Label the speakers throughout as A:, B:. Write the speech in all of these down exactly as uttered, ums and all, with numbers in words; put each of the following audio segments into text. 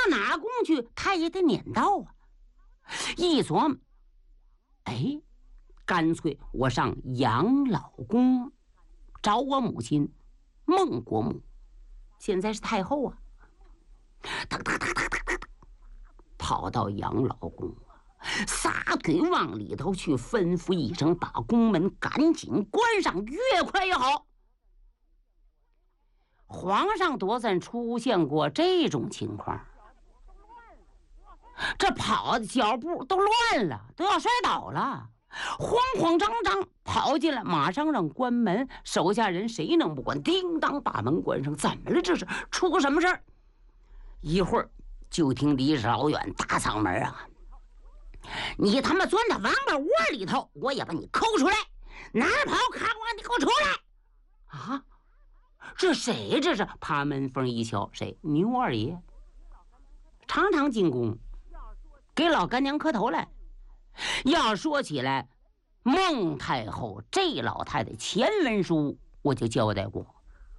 A: 哪宫去，他也得撵到啊。一琢磨，哎，干脆我上养老宫找我母亲孟国母，现在是太后啊。噔噔噔噔噔噔，跑到养老宫啊，撒腿往里头去，吩咐一声，把宫门赶紧关上，越快越好。皇上多咱出现过这种情况，这跑的脚步都乱了，都要摔倒了，慌慌张张跑进来，马上让关门，手下人谁能不管？叮当把门关上。怎么了？这是出个什么事儿？一会儿就听离着老远大嗓门啊，你他妈钻到王八窝里头，我也把你抠出来！哪儿跑？看我，你给我出来！啊，这谁？这是爬门缝一瞧，谁？牛二爷，常常进宫给老干娘磕头来。要说起来，孟太后这老太太前文书我就交代过，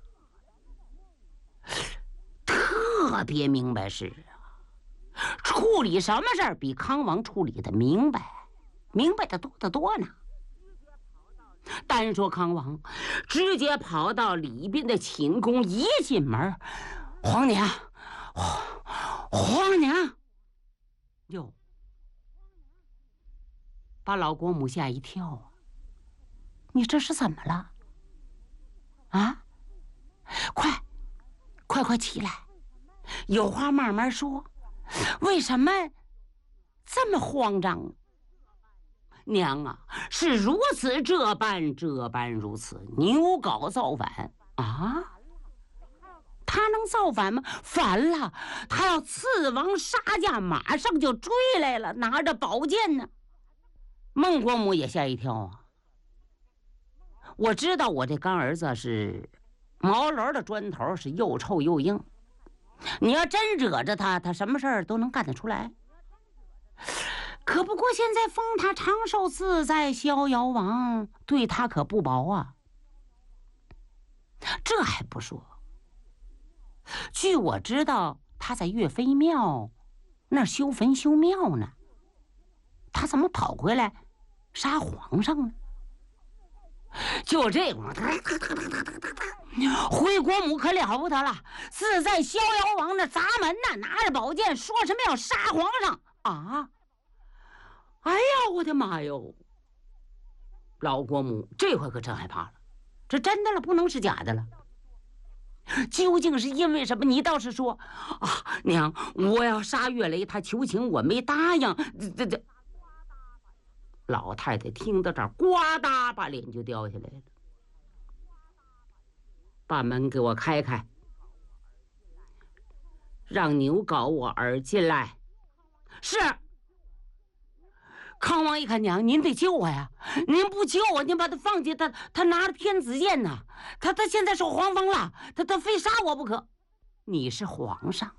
A: 特别明白事啊，处理什么事儿比康王处理的明白，明白的多得多呢。单说康王，直接跑到里边的寝宫，一进门，皇娘，皇娘，哟，把老国母吓一跳啊！你这是怎么了？啊，快，快快起来！有话慢慢说，为什么这么慌张？娘啊，是如此这般这般如此，牛皋造反啊！他能造反吗？反了，他要刺王杀驾，马上就追来了，拿着宝剑呢。孟国母也吓一跳啊！我知道我这干儿子是毛驴的砖头，是又臭又硬。你要真惹着他，他什么事儿都能干得出来。可不过现在封他长寿自在逍遥王，对他可不薄啊。这还不说，据我知道，他在岳飞庙那儿修坟修庙呢。他怎么跑回来杀皇上呢？就这个，回国母可了不得了，自在逍遥王那砸门呢，拿着宝剑说什么要杀皇上啊！哎呀，我的妈哟！老国母这回可真害怕了，这真的了，不能是假的了。究竟是因为什么？你倒是说啊，娘，我要杀岳雷，他求情，我没答应。这这这，老太太听到这儿，呱嗒把脸就掉下来了。把门给我开开，让牛皋我儿进来。是。康王一看，娘，您得救我呀！您不救我，您把他放进，他他拿着偏子剑呢，他他现在受皇封了，他他非杀我不可。你是皇上，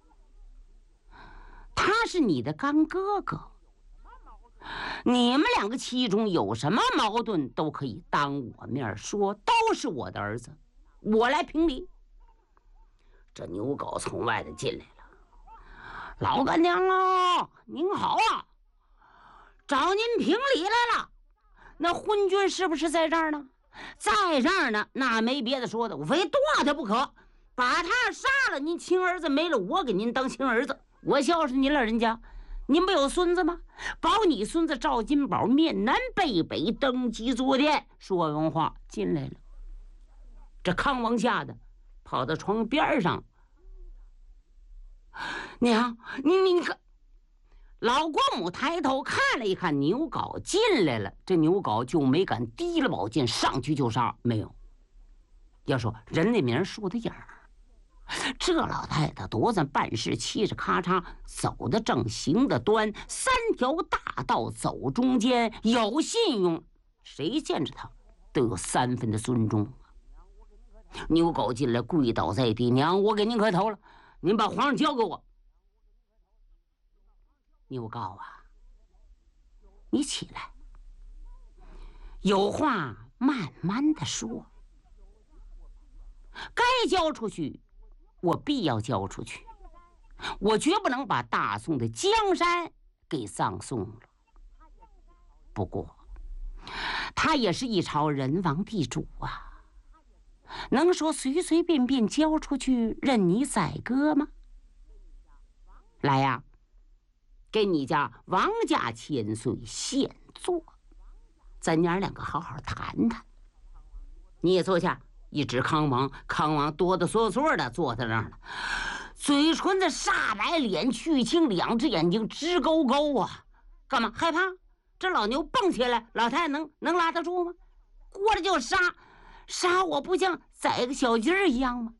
A: 他是你的干哥哥，你们两个其中有什么矛盾，都可以当我面说，都是我的儿子，我来评理。这牛皋从外头进来了，老干娘啊，您好啊！找您评理来了，那昏君是不是在这儿呢？在这儿呢，那没别的说的，我非剁他不可，把他杀了，您亲儿子没了，我给您当亲儿子，我孝顺您老人家。您不有孙子吗？保你孙子赵金宝面南背北登基坐殿。说完话进来了，这康王吓得跑到床边上，娘，你你看。老国母抬头看了一看，牛皋进来了，这牛皋就没敢提了宝剑上去就杀，没有。要说人那名树的影儿，这老太太多咱办事气着咔嚓走的正，行的端，三条大道走中间，有信用，谁见着他都有三分的尊重。牛皋进来跪倒在地，娘，我给您磕头了，您把皇上交给我。牛皋啊，你起来，有话慢慢的说，该交出去我必要交出去， 我绝不能把大宋的江山给葬送了。不过，他也是一朝人王地主啊，能说随随便便交出去任你宰割吗？来呀，给你家王家千岁现坐，咱娘两个好好谈谈。你也坐下。一指康王，康王哆哆嗦嗦的坐在那儿了，嘴唇子煞白，脸去青，两只眼睛直勾勾啊！干嘛害怕？这老牛蹦起来，老太太能能拉得住吗？过来就杀，杀我不像宰个小鸡儿一样吗？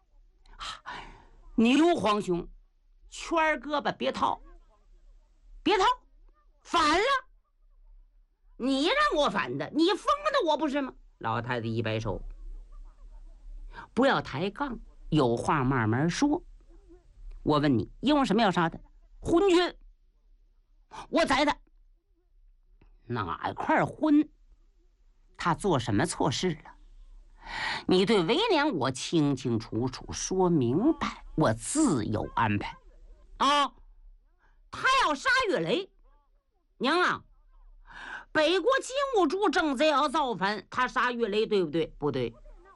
A: 牛皇兄，圈胳膊别套，别套，反了！你让我反的，你疯的我不是吗？老太太一摆手。不要抬杠，有话慢慢说。我问你，因为什么要杀他？昏君，我宰他。哪块昏？他做什么错事了？你对为娘我清清楚楚说明白，我自有安排。啊，他要杀岳雷，娘啊，北国金兀术正在要造反，他杀岳雷对不对？不对。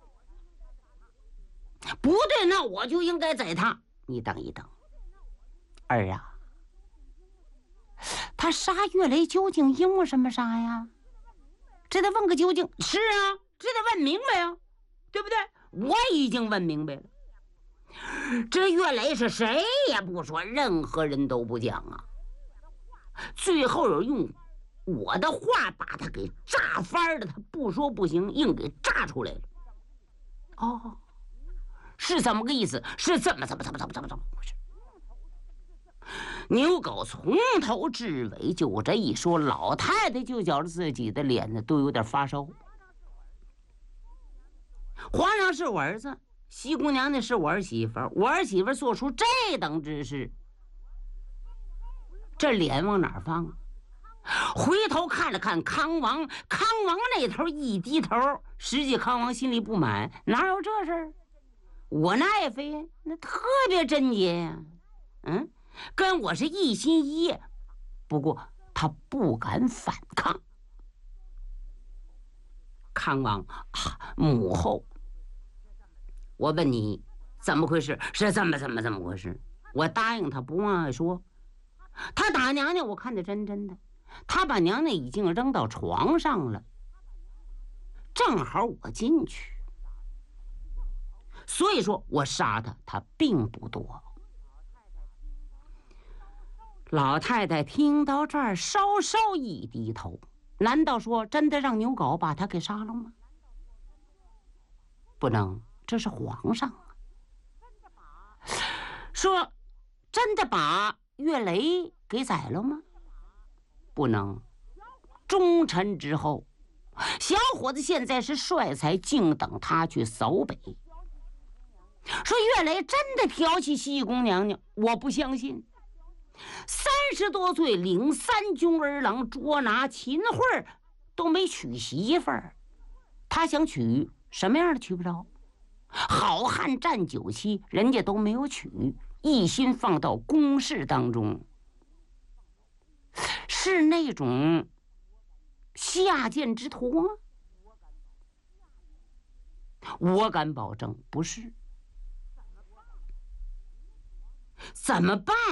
A: 不对，那我就应该宰他。你等一等，儿啊，他杀岳雷究竟因为什么杀呀？这得问个究竟。是啊，这得问明白啊，对不对？我已经问明白了。这岳雷是谁也不说，任何人都不讲啊。最后有用我的话把他给炸翻了，他不说不行，硬给炸出来了。哦。是怎么个意思？是怎么怎么怎么怎么怎么怎么回事？牛狗从头至尾就这一说，老太太就觉得自己的脸呢都有点发烧。皇上是我儿子，西姑娘呢是我儿媳妇，我儿媳妇做出这等之事，这脸往哪儿放？回头看了看康王，康王那头一低头，实际康王心里不满，哪有这事儿？我那爱妃那特别贞洁呀、啊，嗯，跟我是一心一意。不过他不敢反抗。康王啊，母后，我问你怎么回事？是这么怎么怎么回事？我答应他不往外说。他打娘娘，我看得真真的。他把娘娘已经扔到床上了，正好我进去。所以说我杀他，他并不多。老太太听到这儿，稍稍一低头，难道说真的让牛皋把他给杀了吗？不能，这是皇上啊。说真的把岳雷给宰了吗？不能。忠臣之后，小伙子现在是帅才，静等他去扫北。说岳雷真的挑起西宫娘娘，我不相信。三十多岁领三军儿郎，捉拿秦桧都没娶媳妇儿，他想娶什么样的娶不着？好汉占九七，人家都没有娶，一心放到宫事当中，是那种下贱之徒吗？我敢保证不是。怎么办？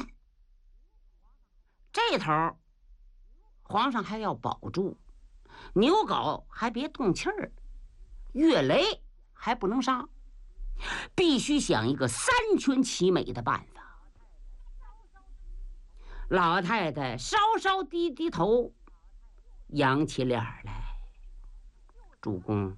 A: 这头皇上还要保住，牛皋还别动气儿，岳雷还不能杀，必须想一个三全其美的办法。老太太稍稍低低头，扬起脸来，主公，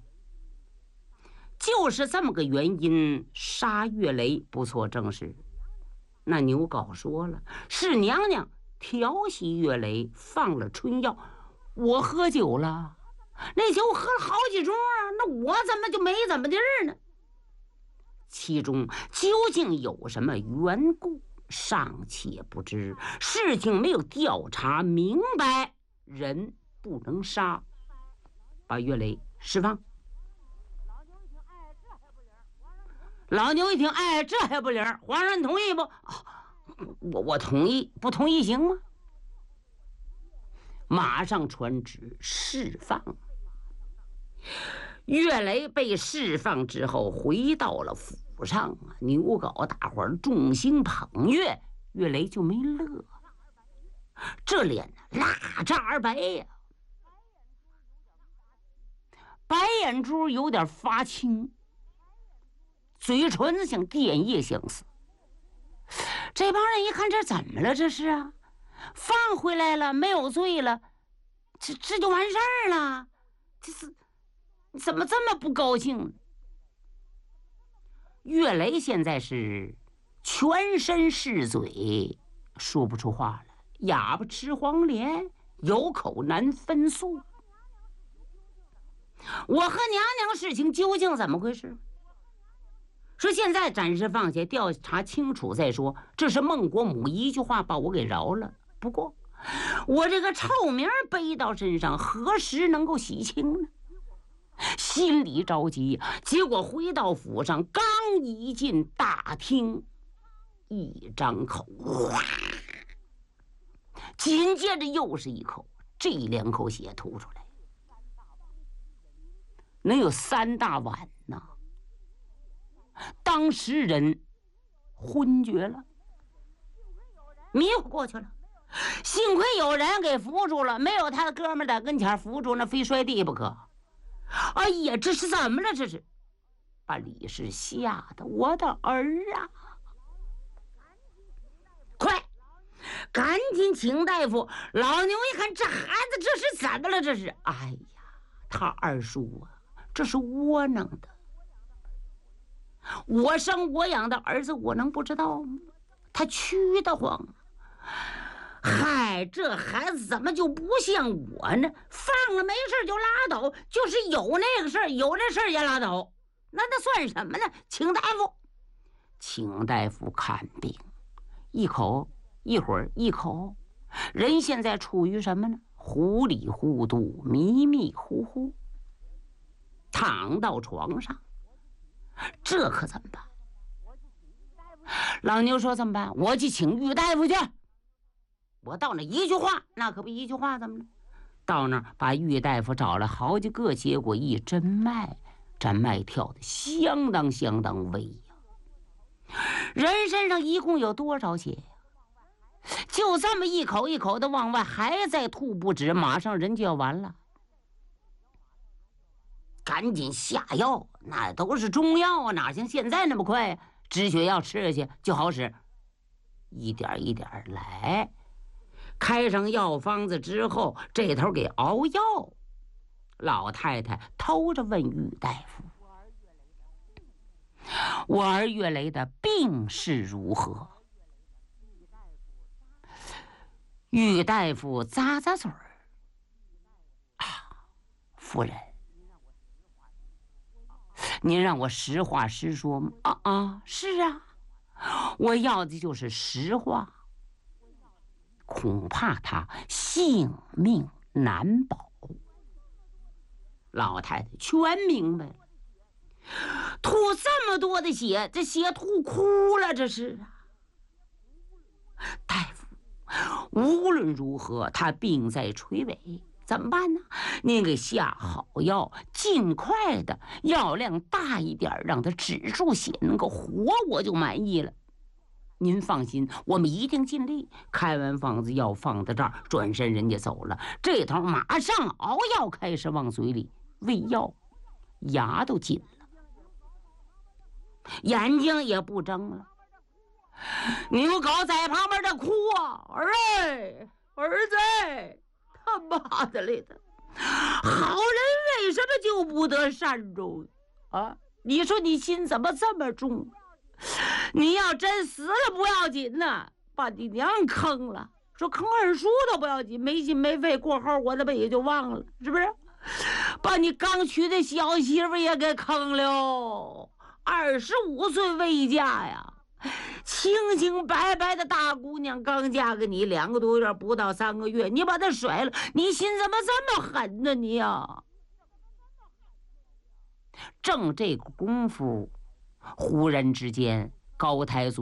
A: 就是这么个原因，杀岳雷不错，正是。那牛皋说了，是娘娘调戏岳雷，放了春药，我喝酒了，那酒喝了好几盅啊，那我怎么就没怎么地儿呢？其中究竟有什么缘故，尚且不知，事情没有调查明白，人不能杀，把岳雷释放。老牛一听，哎，这还不灵？皇上同意不？哦， 我我同意，不同意行吗？马上传旨释放。岳雷被释放之后，回到了府上啊，牛皋大伙儿众星捧月，岳雷就没乐，这脸蜡渣白呀、啊，白眼珠有点发青，嘴唇像电叶相似。这帮人一看，这怎么了？这是啊，放回来了，没有罪了，这这就完事儿了。这是怎么这么不高兴？岳雷现在是全身是嘴，说不出话来，哑巴吃黄连，有口难分诉。我和娘娘事情究竟怎么回事？说现在暂时放下，调查清楚再说。这是孟国母一句话把我给饶了。不过我这个臭名背到身上，何时能够洗清呢？心里着急，结果回到府上，刚一进大厅，一张口，哗，紧接着又是一口，这两口血吐出来，能有三大碗呢。当时人昏厥了，迷糊过去了。幸亏有人给扶住了，没有他的哥们在跟前扶住，那非摔地不可。哎呀，这是怎么了？这是把李氏吓得我的儿啊！快，赶紧请大夫！老牛一看，这孩子这是怎么了？这是，哎呀，他二叔啊，这是窝囊的。我生我养的儿子，我能不知道吗？他屈得慌。嗨，这孩子怎么就不像我呢？放了没事就拉倒，就是有那个事儿，有这事儿也拉倒，那那算什么呢？请大夫，请大夫看病，一口一会儿一口，人现在处于什么呢？糊里糊涂，迷迷糊糊，躺到床上，这可怎么办？老牛说怎么办？我去请玉大夫去。我到那一句话，那可不一句话，怎么了？到那儿把玉大夫找了好几个，结果一针脉，这脉跳的相当相当微呀、啊。人身上一共有多少血呀、啊？就这么一口一口的往外，还在吐不止，马上人就要完了。赶紧下药，那都是中药啊，哪像现在那么快？止血药吃下去就好使，一点一点来。开上药方子之后，这头给熬药。老太太偷着问玉大夫：“我儿岳雷的病势如何？”玉大夫咂咂嘴儿：“啊，夫人，您让我实话实说吗？啊啊，是啊，我要的就是实话。恐怕他性命难保。”老太太全明白了，吐这么多的血，这血吐哭了，这是啊。大夫，无论如何，他病在垂危，怎么办呢？您给下好药，尽快的，药量大一点，让他止住血，能够活，我就满意了。您放心，我们一定尽力。开完方子，药放在这儿，转身人家走了，这头马上熬药，开始往嘴里喂药，牙都紧了，眼睛也不睁了。牛皋在旁边的哭啊：“儿哎，儿子，他妈的嘞的，好人为什么就不得善终啊？你说你心怎么这么重？你要真死了不要紧呐，把你娘坑了，说坑二叔都不要紧，没心没肺，过后我他妈也就忘了，是不是？把你刚娶的小媳妇也给坑了，二十五岁未嫁呀，清清白白的大姑娘，刚嫁给你两个多月，不到三个月，你把她甩了，你心怎么这么狠呢你呀？”正这个功夫，忽然之间，高太祖